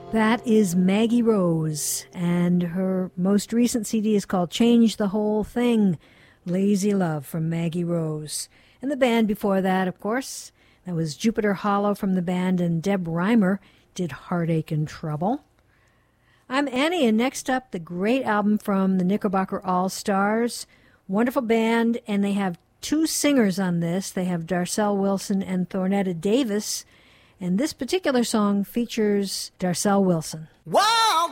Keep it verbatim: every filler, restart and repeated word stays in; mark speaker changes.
Speaker 1: That is Maggie Rose, and her most recent C D is called Change the Whole Thing, Lazy Love from Maggie Rose. And the band before that, of course, that was Jupiter Hollow from the band, and Deb Reimer did Heartache and Trouble. I'm Annie, and next up, the great album from the Knickerbocker All-Stars. Wonderful band, and they have two singers on this. They have Darcel Wilson and Thornetta Davis. And this particular song features Darcel Wilson.
Speaker 2: Whoa!